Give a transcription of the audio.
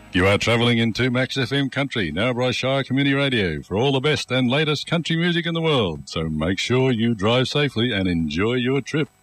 You are travelling into Max FM Country, Narrabri Shire Community Radio, for all the best and latest country music in the world. So make sure you drive safely and enjoy your trip.